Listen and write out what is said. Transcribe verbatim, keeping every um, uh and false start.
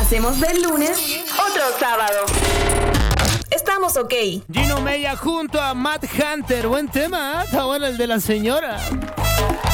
Hacemos del lunes otro sábado. Estamos ok. Gino Mella junto a Matt Hunter. Buen tema, ¿eh? Está bueno el de la señora.